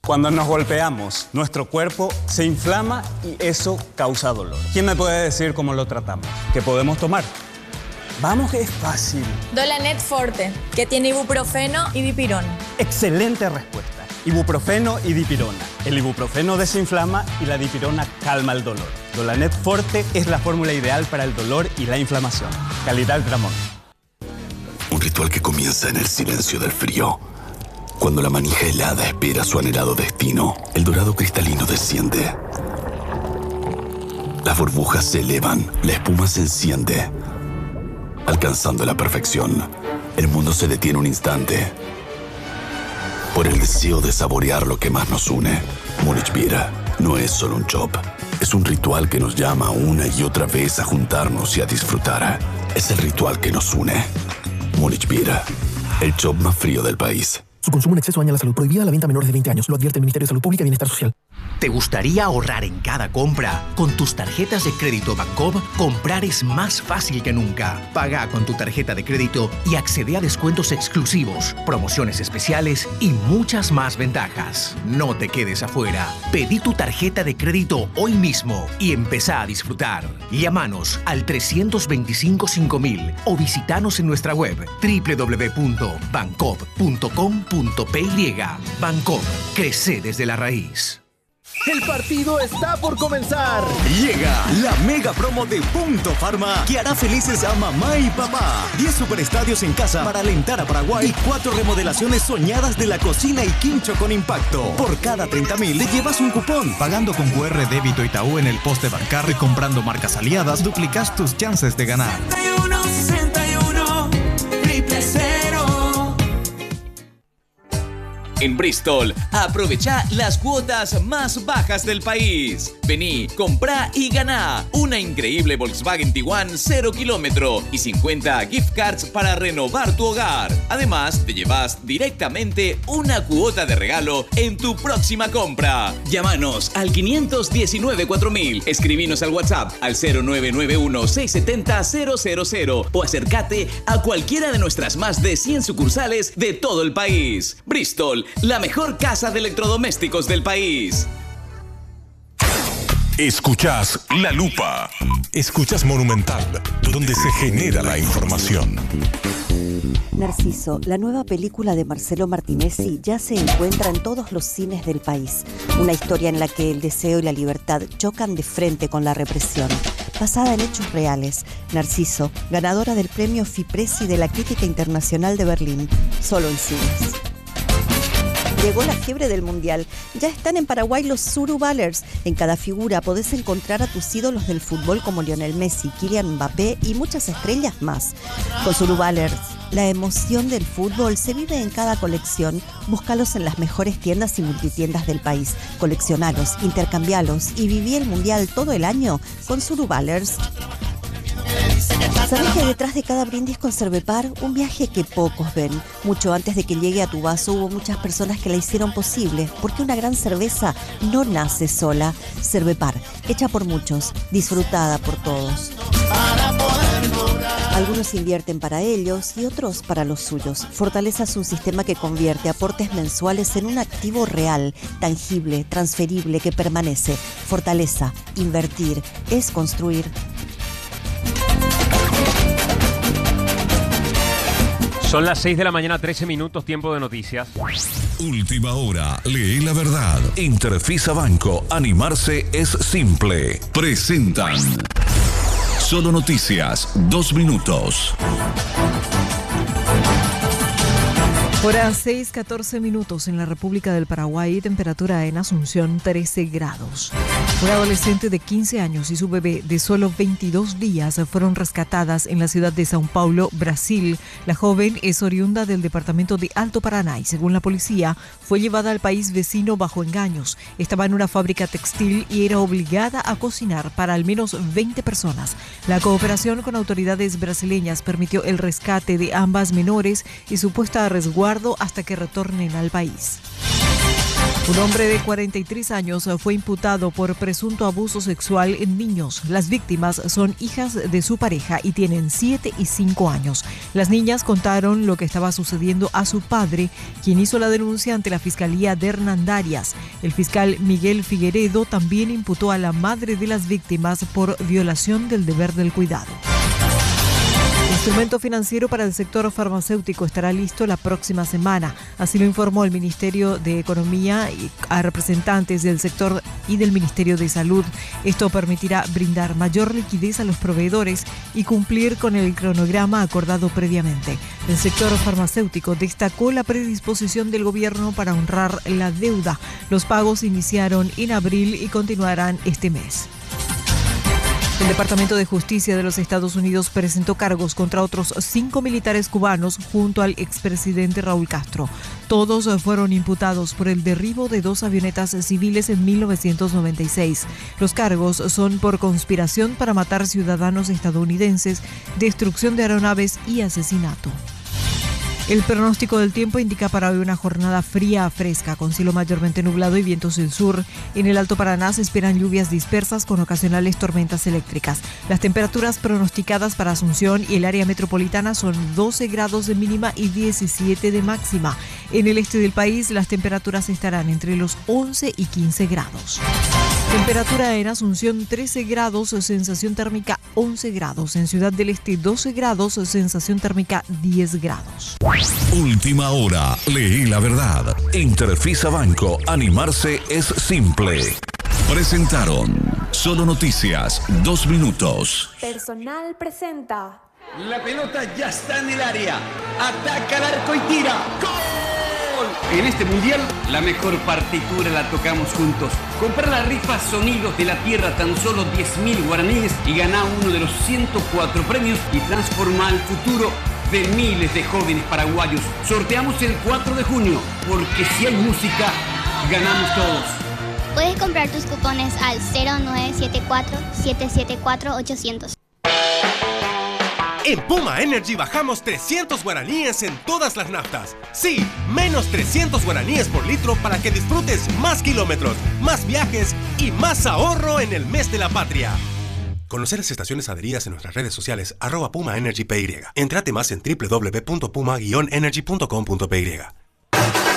Cuando nos golpeamos, nuestro cuerpo se inflama y eso causa dolor. ¿Quién me puede decir cómo lo tratamos? ¿Qué podemos tomar? Vamos, que es fácil. Dolanet Forte, que tiene ibuprofeno y dipirona. Excelente respuesta. Ibuprofeno y dipirona. El ibuprofeno desinflama y la dipirona calma el dolor. Dolanet Forte es la fórmula ideal para el dolor y la inflamación. Calidad Dramón. Un ritual que comienza en el silencio del frío. Cuando la manija helada espera su anhelado destino, el dorado cristalino desciende. Las burbujas se elevan, la espuma se enciende. Alcanzando la perfección, el mundo se detiene un instante por el deseo de saborear lo que más nos une. Múnich Beer no es solo un chop, es un ritual que nos llama una y otra vez a juntarnos y a disfrutar. Es el ritual que nos une. Múnich Beer, el chop más frío del país. Su consumo en exceso daña la salud. Prohibida la venta a menores de 20 años. Lo advierte el Ministerio de Salud Pública y Bienestar Social. ¿Te gustaría ahorrar en cada compra? Con tus tarjetas de crédito Bancob, comprar es más fácil que nunca. Paga con tu tarjeta de crédito y accede a descuentos exclusivos, promociones especiales y muchas más ventajas. No te quedes afuera. Pedí tu tarjeta de crédito hoy mismo y empezá a disfrutar. Llámanos al 325-5000 o visitanos en nuestra web www.bancob.com.py. Bancob, crece desde la raíz. El partido está por comenzar. Llega la mega promo de Punto Pharma que hará felices a mamá y papá. 10 superestadios en casa para alentar a Paraguay y 4 remodelaciones soñadas de la cocina y quincho con impacto. Por cada 30.000 le llevas un cupón. Pagando con QR débito Itaú en el poste bancario y comprando marcas aliadas, duplicas tus chances de ganar. 61 000. En Bristol, aprovecha las cuotas más bajas del país. Vení, comprá y ganá una increíble Volkswagen Tiguan 0 kilómetro y 50 gift cards para renovar tu hogar. Además, te llevas directamente una cuota de regalo en tu próxima compra. Llámanos al 519-4000, escribinos al WhatsApp al 0991-670-000 o acércate a cualquiera de nuestras más de 100 sucursales de todo el país. Bristol, la mejor casa de electrodomésticos del país. Escuchás La Lupa. Escuchás Monumental, donde se genera la información. Narciso, la nueva película de Marcelo Martinezzi, ya se encuentra en todos los cines del país. Una historia en la que el deseo y la libertad chocan de frente con la represión. Basada en hechos reales, Narciso, ganadora del premio FIPRESI de la Crítica Internacional de Berlín, solo en cines. Llegó la fiebre del Mundial. Ya están en Paraguay los Suruballers. En cada figura podés encontrar a tus ídolos del fútbol como Lionel Messi, Kylian Mbappé y muchas estrellas más. Con Suruballers, la emoción del fútbol se vive en cada colección. Búscalos en las mejores tiendas y multitiendas del país. Coleccionalos, intercambialos y viví el Mundial todo el año con Suruballers. ¿Sabes que detrás de cada brindis con Cervepar, un viaje que pocos ven? Mucho antes de que llegue a tu vaso hubo muchas personas que la hicieron posible, porque una gran cerveza no nace sola. Cervepar, hecha por muchos, disfrutada por todos. Algunos invierten para ellos y otros para los suyos. Fortaleza es un sistema que convierte aportes mensuales en un activo real, tangible, transferible, que permanece. Fortaleza, invertir, es construir. Son las 6 de la mañana, 13 minutos, tiempo de noticias. Última hora, lee la verdad. Interfisa Banco, animarse es simple. Presentan Solo Noticias, 2 minutos. Hora 6:14 minutos en la República del Paraguay, temperatura en Asunción 13 grados. Una adolescente de 15 años y su bebé de solo 22 días fueron rescatadas en la ciudad de São Paulo, Brasil. La joven es oriunda del departamento de Alto Paraná y, según la policía, fue llevada al país vecino bajo engaños. Estaba en una fábrica textil y era obligada a cocinar para al menos 20 personas. La cooperación con autoridades brasileñas permitió el rescate de ambas menores y su puesta a resguardo hasta que retornen al país. Un hombre de 43 años fue imputado por presunto abuso sexual en niños. Las víctimas son hijas de su pareja y tienen 7 y 5 años. Las niñas contaron lo que estaba sucediendo a su padre, quien hizo la denuncia ante la Fiscalía de Hernandarias. El fiscal Miguel Figueredo también imputó a la madre de las víctimas por violación del deber del cuidado. El instrumento financiero para el sector farmacéutico estará listo la próxima semana. Así lo informó el Ministerio de Economía a representantes del sector y del Ministerio de Salud. Esto permitirá brindar mayor liquidez a los proveedores y cumplir con el cronograma acordado previamente. El sector farmacéutico destacó la predisposición del gobierno para honrar la deuda. Los pagos iniciaron en abril y continuarán este mes. El Departamento de Justicia de los Estados Unidos presentó cargos contra otros 5 militares cubanos junto al expresidente Raúl Castro. Todos fueron imputados por el derribo de 2 avionetas civiles en 1996. Los cargos son por conspiración para matar ciudadanos estadounidenses, destrucción de aeronaves y asesinato. El pronóstico del tiempo indica para hoy una jornada fría a fresca, con cielo mayormente nublado y vientos del sur. En el Alto Paraná se esperan lluvias dispersas con ocasionales tormentas eléctricas. Las temperaturas pronosticadas para Asunción y el área metropolitana son 12 grados de mínima y 17 de máxima. En el este del país las temperaturas estarán entre los 11 y 15 grados. Temperatura en Asunción 13 grados, sensación térmica 11 grados. En Ciudad del Este 12 grados, sensación térmica 10 grados. Última hora, leí la verdad. Interfisa Banco, animarse es simple. Presentaron Solo Noticias, 2 minutos. Personal presenta. La pelota ya está en el área. Ataca al arco y tira. ¡Gol! En este mundial, la mejor partitura la tocamos juntos. Compra la rifa Sonidos de la Tierra, tan solo 10.000 guaraníes y gana uno de los 104 premios y transforma al futuro de miles de jóvenes paraguayos. Sorteamos el 4 de junio, porque si hay música, ganamos todos. Puedes comprar tus cupones al 0974-774-800. En Puma Energy bajamos 300 guaraníes en todas las naftas. Sí, menos 300 guaraníes por litro para que disfrutes más kilómetros, más viajes y más ahorro en el mes de la patria. Conocer las estaciones adheridas en nuestras redes sociales @PumaEnergyPY. Entrate más en www.puma-energy.com.py.